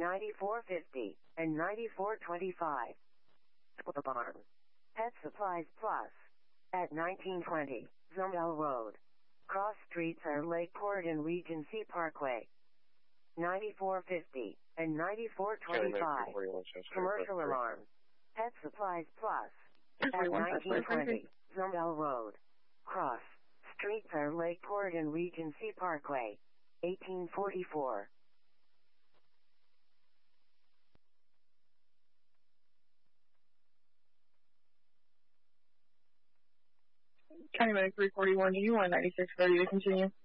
9450 and 9425. The Barn. Pet Supplies Plus. At 1920, Zumwell Road. Cross streets are Lakeport and Regency Parkway. 9450 and 9425. Commercial alarm. Pet Supplies Plus. At 1920, Zumwell Road. Cross streets are Lakeport and Regency Parkway. 1844. County Medic 341, do you want 9630 to continue?